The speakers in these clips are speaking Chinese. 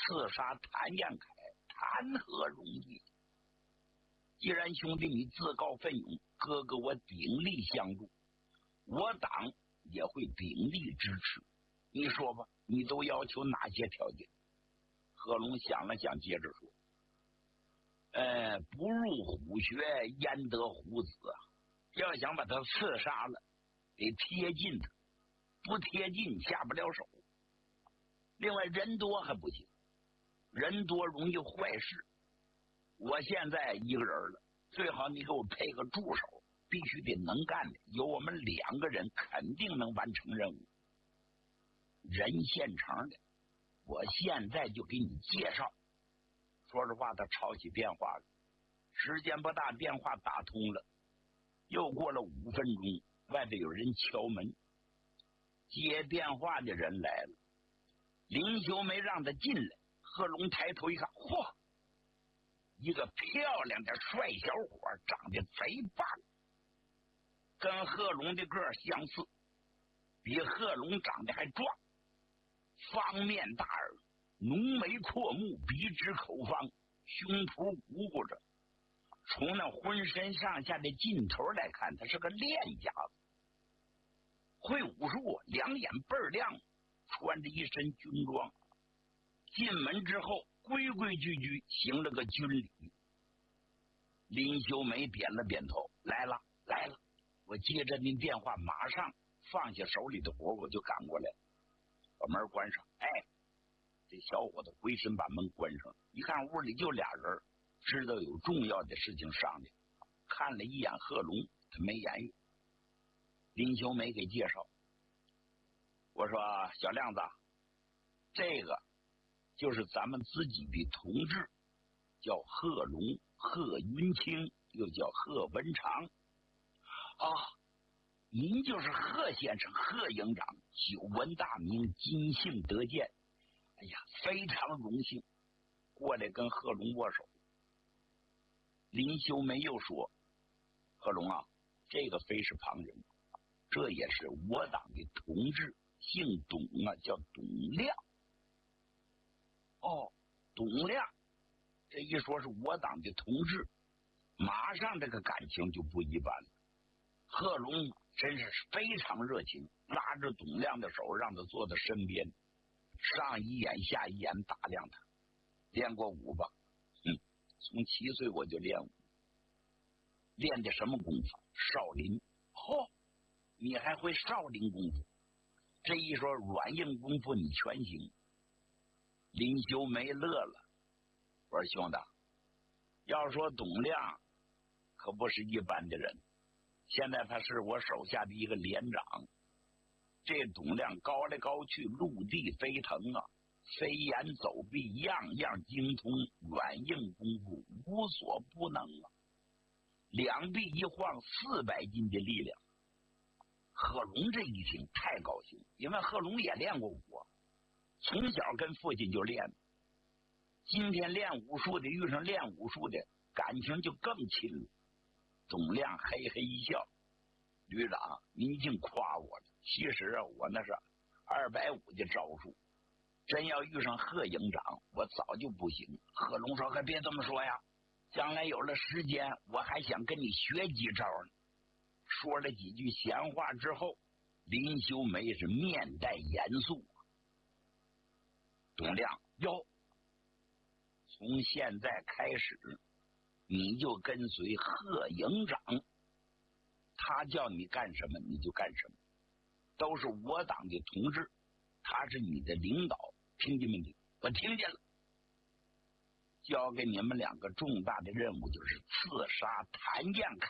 刺杀谭彦凯，谈何容易？既然兄弟你自告奋勇，哥哥我鼎力相助，我党也会鼎力支持。你说吧，你都要求哪些条件？贺龙想了想，接着说：不入虎穴，焉得虎子啊！要想把他刺杀了，得贴近他，不贴近下不了手。另外，人多还不行，人多容易坏事。我现在一个人了，最好你给我配个助手，必须得能干的，有我们2个人肯定能完成任务。人现成的，我现在就给你介绍。说实话，他抄起电话了，时间不大，电话打通了。又过了5分钟，外头有人敲门，接电话的人来了。林秀梅让他进来，贺龙抬头一看，嚯，一个漂亮的帅小伙，长得贼棒，跟贺龙的个儿相似，比贺龙长得还壮，方面大耳，浓眉阔目，鼻直口方，胸脯鼓鼓着。从那浑身上下的劲头来看，他是个练家子，会武术，两眼倍儿亮，穿着一身军装。进门之后规规矩矩行了个军礼。林秀梅点了点头，来了，我接着您电话，马上放下手里的活，我就赶过来，把门关上。这小伙子回身把门关上，一看屋里就俩人，知道有重要的事情上去，看了一眼贺龙，他没言语。林秀梅给介绍，我说小亮子，这个就是咱们自己的同志，叫贺龙，贺云清，又叫贺文长。您就是贺先生，贺营长，久闻大名，今幸得见。哎呀，非常荣幸，过来跟贺龙握手。林秀梅又说，贺龙啊，这个非是旁人，这也是我党的同志，姓董啊，叫董亮。董亮，这一说是我党的同志，马上这个感情就不一般了。贺龙真是非常热情，拉着董亮的手，让他坐在身边，上一眼下一眼打量他。练过武吧？从7岁我就练武，练的什么功夫？少林。你还会少林功夫？这一说软硬功夫你全行。林秀梅乐了，我说兄弟，要说董亮可不是一般的人，现在他是我手下的一个连长。这董亮高来高去，陆地飞腾啊，飞檐走壁，样样精通，软硬功夫无所不能啊。两臂一晃400斤的力量。贺龙这一听太高兴，因为贺龙也练过武，从小跟父亲就练。今天练武术的遇上练武术的，感情就更亲了。董亮嘿嘿一笑，旅长您净夸我了，其实啊，我那是250的招数，真要遇上贺营长，我早就不行。贺龙说可别这么说呀，将来有了时间，我还想跟你学几招呢。说了几句闲话之后，林秀梅是面带严肃。董亮，从现在开始你就跟随贺营长，他叫你干什么你就干什么，都是我党的同志，他是你的领导，听见没你？我听见了。交给你们2个重大的任务，就是刺杀谭彦凯。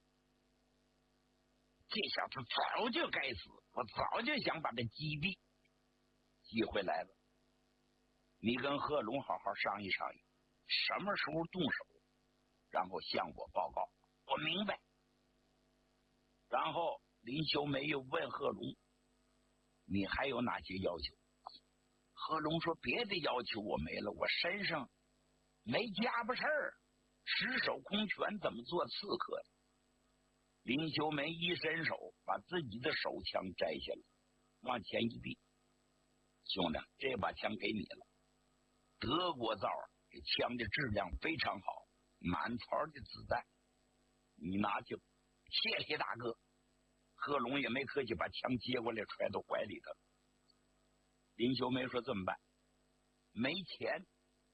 这小子早就该死，我早就想把他击毙。机会来了，你跟贺龙好好商议商议，什么时候动手，然后向我报告。我明白。然后林秀梅又问贺龙，你还有哪些要求？贺龙说，别的要求我没了，我身上没家伙事儿，实手空拳怎么做刺客呀？林秀梅一伸手，把自己的手枪摘下来，往前一递，兄弟，这把枪给你了， 德国造，这枪的质量非常好，满槽的子弹，你拿去，谢谢大哥。贺龙也没客气，把枪接过来揣到怀里头。林秀梅说：“怎么办？没钱。”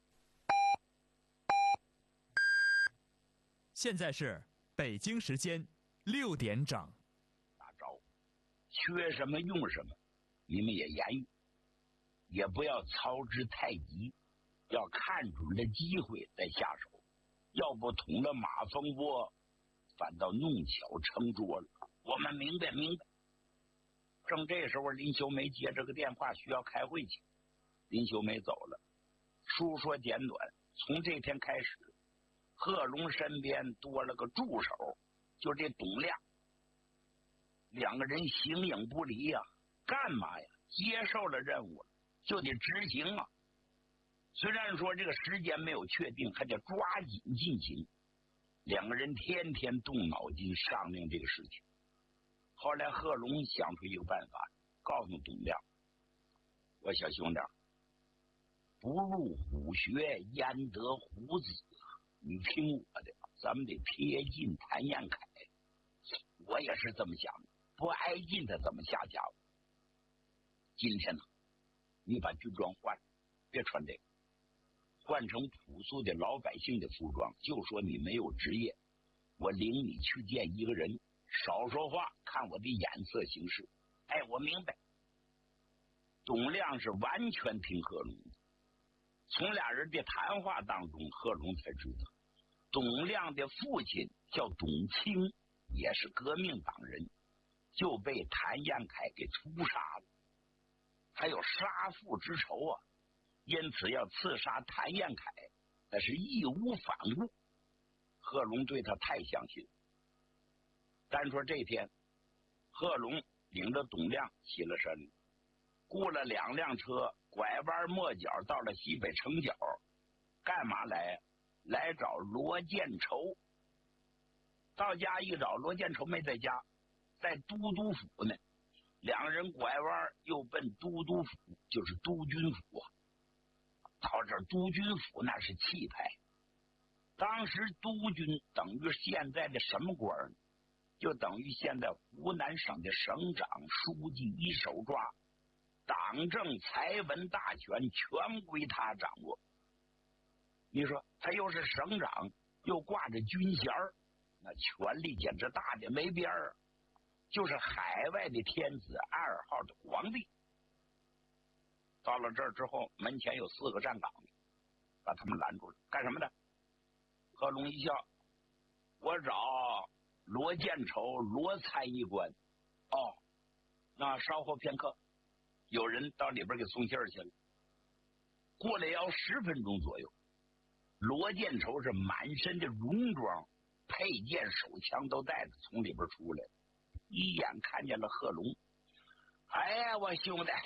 现在是北京时间6点整。 大招，缺什么用什么，你们也言语，也不要操之太急，要看准了机会再下手，要不捅了马蜂窝，反倒弄巧成拙了。我们明白。正这时候，林秀梅接这个电话，需要开会去。林秀梅走了。书说简短，从这天开始，贺龙身边多了个助手，就这董亮。两个人形影不离呀，干嘛呀？接受了任务了，就得执行啊。虽然说这个时间没有确定，还得抓紧进行。两个人天天动脑筋商量这个事情。后来贺龙想出一个办法，告诉董亮：“我小兄弟，不入虎穴焉得虎子，你听我的，咱们得贴近谭彦凯。”我也是这么想的，不挨近他怎么下家伙？今天呢，你把军装换了，别穿这个，换成朴素的老百姓的服装，就说你没有职业，我领你去见一个人，少说话，看我的眼色行事。哎，我明白。董亮是完全听贺龙的。从俩人的谈话当中，贺龙才知道，董亮的父亲叫董卿，也是革命党人，就被谭彦凯给屠杀了，还有杀父之仇啊，因此要刺杀谭彦凯，那是义无反顾。贺龙对他太相信。单说这天，贺龙领着董亮起了身，雇了2辆车，拐弯抹角到了西北城角，干嘛来？来找罗建筹。到家一找，罗建筹没在家，在都督府呢。两人拐弯又奔都督府，就是督军府啊。到这儿督军府那是气派。当时督军等于现在的什么官呢？就等于现在湖南省的省长、书记一手抓，党政财文大权全归他掌握。你说他又是省长，又挂着军衔，那权力简直大的没边儿，就是海外的天子2号的皇帝。到了这儿之后，门前有4个站岗的，把他们拦住了，干什么的？贺龙一笑：“我找罗建筹，罗参议官。”哦，那稍后片刻，有人到里边给送信儿去了。过了要10分钟左右，罗建筹是满身的戎装，佩剑、手枪都带着，从里边出来，一眼看见了贺龙。哎呀，我兄弟，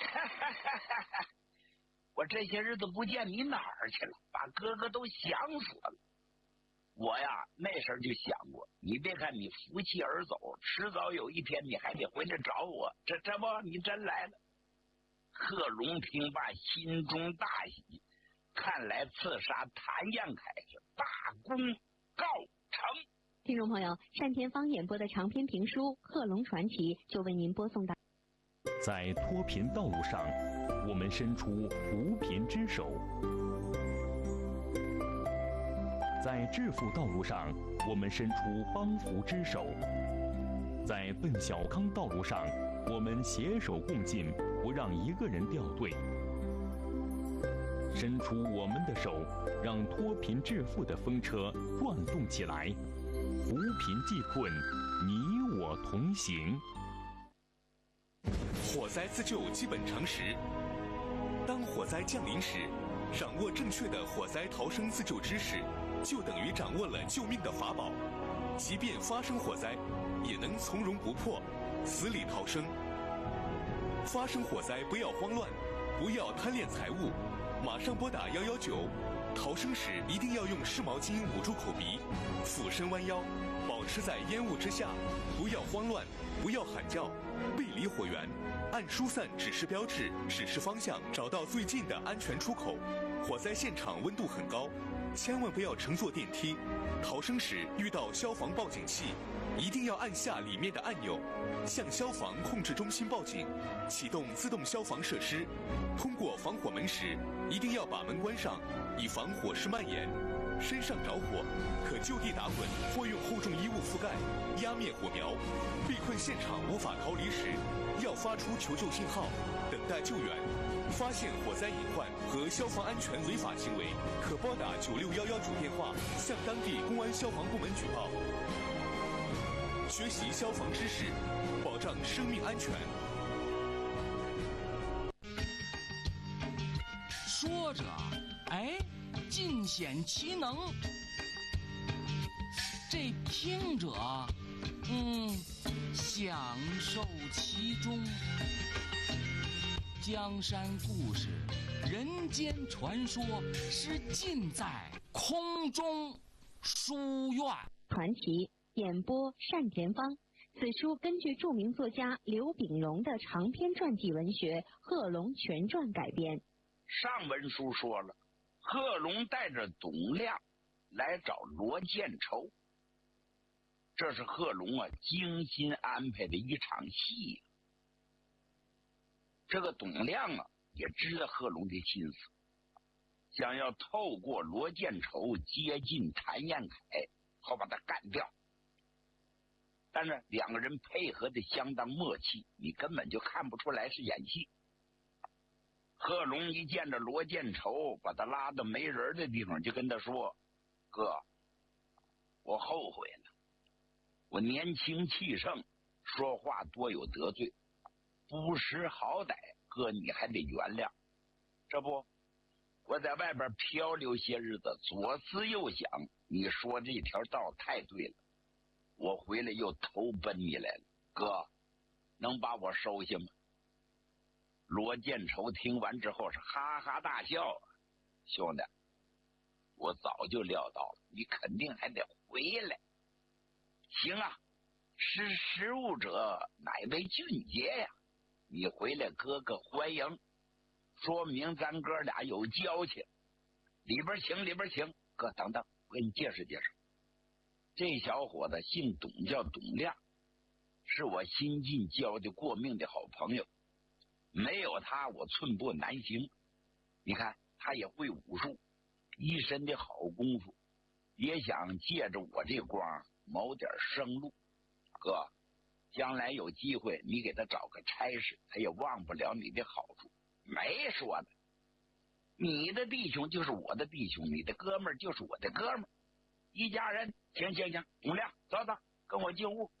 我这些日子不见你哪儿去了？把哥哥都想死了。我呀，那时候就想过，你别看你负气而走，迟早有一天你还得回来找我。这不，你真来了。贺龙听罢，心中大喜，看来刺杀谭彦凯是大功告成。 听众朋友，单田芳演播的长篇评书《贺龙传奇》就为您播送到。 在脱贫道路上，我们伸出扶贫之手；在致富道路上，我们伸出帮扶之手；在奔小康道路上，我们携手共进，不让一个人掉队。伸出我们的手，让脱贫致富的风车转动起来，扶贫济困，你我同行。 火灾自救基本常识：当火灾降临时，掌握正确的火灾逃生自救知识，就等于掌握了救命的法宝。即便发生火灾，也能从容不迫，死里逃生。发生火灾不要慌乱，不要贪恋财物，马上拨打119。逃生时一定要用湿毛巾捂住口鼻，俯身弯腰，保持在烟雾之下，不要慌乱，不要喊叫，背离火源，按疏散指示标志指示方向，找到最近的安全出口。 火灾现场温度很高，千万不要乘坐电梯。逃生时遇到消防报警器，一定要按下里面的按钮，向消防控制中心报警，启动自动消防设施。通过防火门时，一定要把门关上，以防火势蔓延。身上着火，可就地打滚或用厚重衣物覆盖，压灭火苗。被困现场无法逃离时，要发出求救信号，等待救援。发现火灾隐患和消防安全违法行为，可拨打9611主电话，向当地公安消防部门举报。学习消防知识，保障生命安全。 说着，哎，尽显其能。这听者，享受其中。江山故事、人间传说是尽在空中书院。 传奇演播单田芳。此书根据著名作家刘秉荣的长篇传记文学《贺龙全传》改编。 上文书说了，贺龙带着董亮来找罗建筹，这是贺龙精心安排的一场戏。这个董亮也知道贺龙的心思，想要透过罗建筹接近谭彦凯，好把他干掉。但是两个人配合的相当默契，你根本就看不出来是演戏。贺龙一见着罗建筹，把他拉到没人的地方，就跟他说：“哥，我后悔了，我年轻气盛，说话多有得罪，不识好歹，哥你还得原谅。这不，我在外边漂流些日子，左思右想，你说这条道太对了，我回来又投奔你来了，哥，能把我收下吗？”罗建筹听完之后是哈哈大笑：“兄弟，我早就料到了，你肯定还得回来。行啊，识时务者乃为俊杰呀，你回来哥哥欢迎，说明咱哥俩有交情。里边请，里边请。哥，等等，我给你介绍介绍，这小伙子姓董，叫董亮，是我新晋交的过命的好朋友。没有他，我寸步难行。你看，他也会武术，一身的好功夫，也想借着我这光谋点生路。哥，将来有机会你给他找个差事，他也忘不了你的好处。没说的，你的弟兄就是我的弟兄，你的哥们儿就是我的哥们儿，一家人。行，董亮，走，跟我进屋。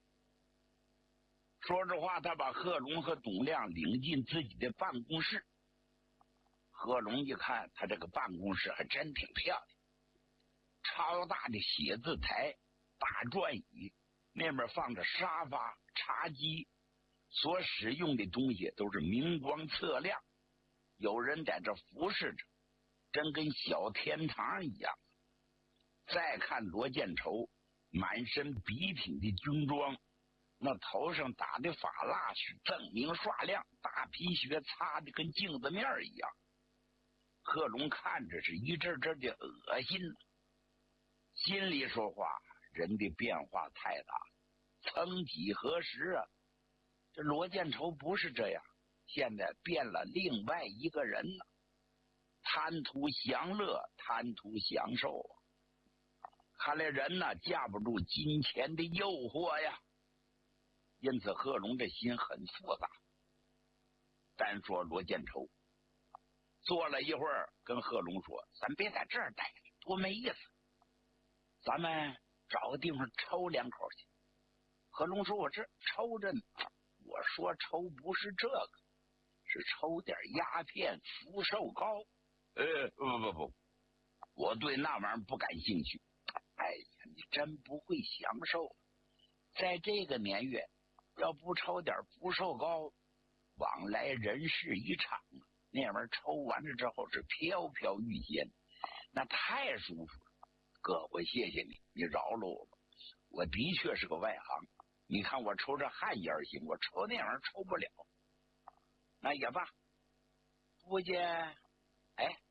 说着话，他把贺龙和董亮领进自己的办公室。贺龙一看，他这个办公室还真挺漂亮，超大的写字台、大转椅，那边放着沙发、茶几，所使用的东西都是明光侧亮，有人在这服侍着，真跟小天堂一样。再看罗建筹，满身笔挺的军装，那头上打的发蜡是锃明刷亮，大皮靴擦的跟镜子面一样。贺龙看着是一阵阵的恶心，心里说话，人的变化太大了，曾几何时啊，这罗建筹不是这样，现在变了另外一个人了，贪图享乐，贪图享受啊。看来人呢，架不住金钱的诱惑呀。因此贺龙这心很复杂。单说罗建筹，坐了一会儿，跟贺龙说：“咱别在这儿待着，多没意思，咱们找个地方抽两口去。”贺龙说：“我这抽着呢。”我说抽不是这个，是抽点鸦片、福寿膏。不，我对那玩意儿不感兴趣。哎呀，你真不会享受，在这个年月，要不抽点福寿膏，往来人世一场，那玩意儿抽完了之后是飘飘欲仙，那太舒服了。哥，我谢谢你，你饶了我吧，我的确是个外行。你看我抽这旱烟行，我抽那玩意儿抽不了。那也罢，估计，